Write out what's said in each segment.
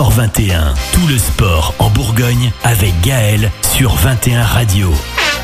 Sport 21. Tout le sport en Bourgogne avec Gaël sur 21 Radio.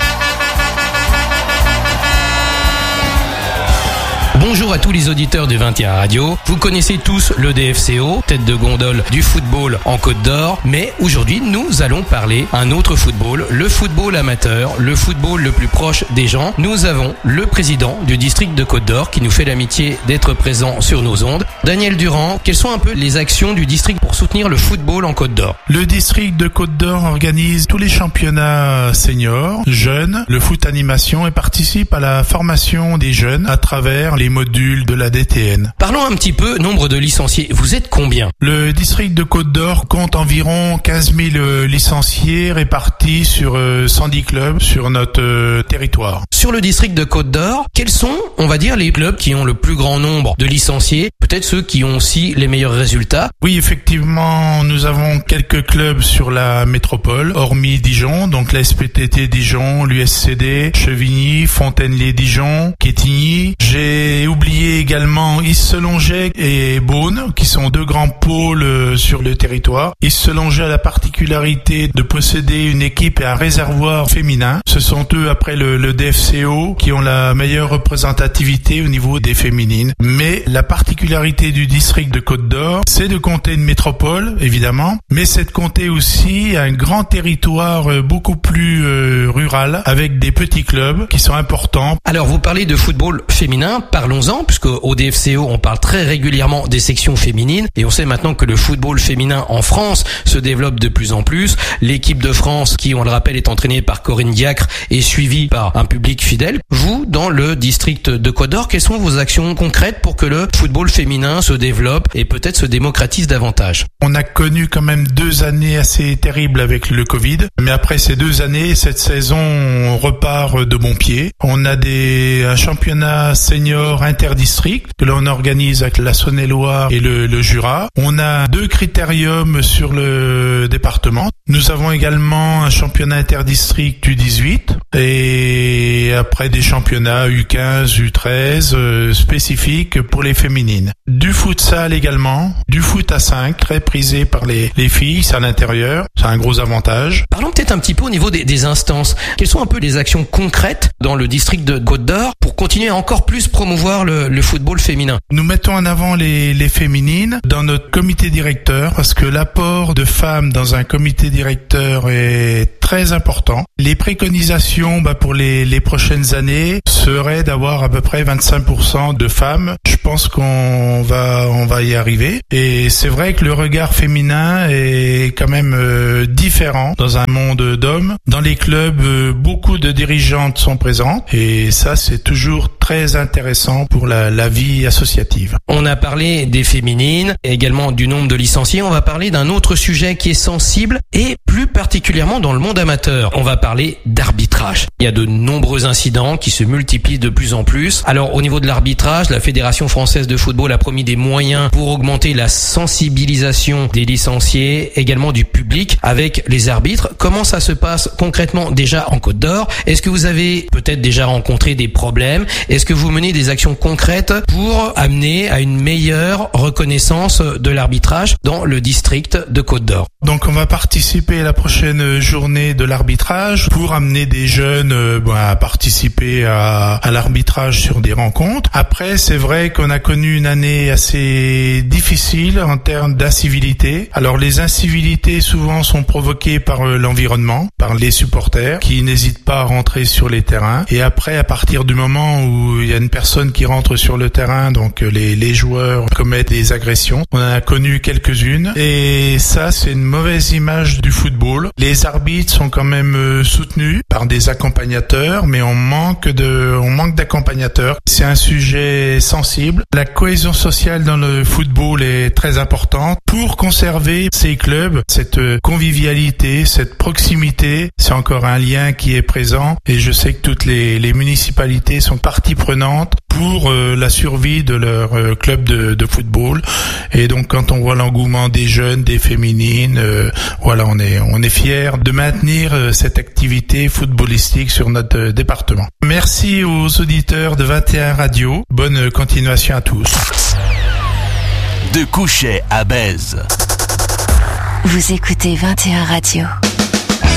Bonjour à tous les auditeurs de 21 Radio. Vous connaissez tous le DFCO, tête de gondole du football en Côte d'Or. Mais aujourd'hui, nous allons parler un autre football, le football amateur, le football le plus proche des gens. Nous avons le président du district de Côte d'Or qui nous fait l'amitié d'être présent sur nos ondes. Daniel Durand, quelles sont un peu les actions du district pour soutenir le football en Côte d'Or? Le district de Côte d'Or organise tous les championnats seniors, jeunes, le foot animation et participe à la formation des jeunes à travers les modules de la DTN. Parlons un petit peu nombre de licenciés. Vous êtes combien? Le district de Côte d'Or compte environ 15 000 licenciés répartis sur 110 clubs sur notre territoire. Sur le district de Côte d'Or, quels sont, on va dire, les clubs qui ont le plus grand nombre de licenciés? Peut-être ceux qui ont aussi les meilleurs résultats? Oui, effectivement, nous avons quelques clubs sur la métropole, hormis Dijon, donc la SPTT Dijon, l'USCD, Chevigny, Fontaine-lès-Dijon, Quetigny. J'ai oublié également Isselonget et Beaune, qui sont deux grands pôles sur le territoire. Isselonget a la particularité de posséder une équipe et un réservoir féminin. Ce sont eux, après le DFCO, qui ont la meilleure représentativité au niveau des féminines. Mais la particularité du district de Côte d'Or, c'est de compter une métropole, évidemment, mais c'est de compter aussi un grand territoire beaucoup plus rural, avec des petits clubs qui sont importants. Alors, vous parlez de football féminin, parlons-en, puisque au DFCO, on parle très régulièrement des sections féminines, et on sait maintenant que le football féminin en France se développe de plus en plus. L'équipe de France, qui, on le rappelle, est entraînée par Corinne Diacre, est suivie par un public fidèle. Vous, dans le district de Côte d'Or, quelles sont vos actions concrètes pour que le football féminin se développe et peut-être se démocratise davantage? On a connu quand même 2 années assez terribles avec le Covid, mais après ces 2 années, cette saison, on repart de bon pied. On a un championnat senior interdistrict que l'on organise avec la Saône-et-Loire et le Jura. On a 2 critériums sur le département. Nous avons également un championnat interdistrict U18 et après des championnats U15, U13 spécifiques pour les féminines. Du futsal également, du foot à 5 très prisé par les filles, c'est à l'intérieur, c'est un gros avantage. Parlons peut-être un petit peu au niveau des instances. Quelles sont un peu les actions concrètes dans le district de Côte d'Or pour continuer à encore plus promouvoir le football féminin? Nous mettons en avant les féminines dans notre comité directeur parce que l'apport de femmes dans un comité directeur est très important. Les préconisations pour les prochaines années seraient d'avoir à peu près 25% de femmes. Je pense qu'on va y arriver. Et c'est vrai que le regard féminin est quand même différent dans un monde d'hommes. Dans les clubs, beaucoup de dirigeantes sont présentes et ça, c'est toujours très intéressant pour la vie associative. On a parlé des féminines et également du nombre de licenciés. On va parler d'un autre sujet qui est sensible et plus particulièrement dans le monde amateur. On va parler d'arbitrage. Il y a de nombreux incidents qui se multiplient de plus en plus. Alors, au niveau de l'arbitrage, la Fédération française de football a promis des moyens pour augmenter la sensibilisation des licenciés, également du public avec les arbitres. Comment ça se passe concrètement déjà en Côte d'Or? Est-ce que vous avez peut-être déjà rencontré des problèmes? Est-ce que vous menez des actions concrètes pour amener à une meilleure reconnaissance de l'arbitrage dans le district de Côte d'Or? Donc on va participer à la prochaine journée de l'arbitrage pour amener des jeunes à participer à l'arbitrage sur des rencontres. Après, c'est vrai qu'on a connu une année assez difficile en termes d'incivilité. Alors les incivilités souvent sont provoquées par l'environnement, par les supporters qui n'hésitent pas à rentrer sur les terrains. Et après, à partir du moment où il y a une personne qui rentre sur le terrain, donc les joueurs commettent des agressions. On en a connu quelques-unes et ça, c'est une mauvaise image du football. Les arbitres sont quand même soutenus par des accompagnateurs, mais on manque d'accompagnateurs. C'est un sujet sensible. La cohésion sociale dans le football est très importante. Pour conserver ces clubs, cette convivialité, cette proximité, c'est encore un lien qui est présent et je sais que toutes les municipalités sont partie prenante pour la survie de leur club de football. Et donc quand on voit l'engouement des jeunes, des féminines, on est fiers de maintenir cette activité footballistique sur notre département. Merci aux auditeurs de 21 Radio. Bonne continuation à tous. De Couchet à Bèze. Vous écoutez 21 Radio.